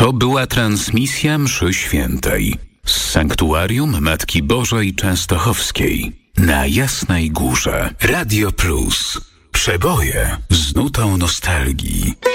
To była transmisja mszy świętej z Sanktuarium Matki Bożej Częstochowskiej na Jasnej Górze. Radio Plus. Przeboje z nutą nostalgii.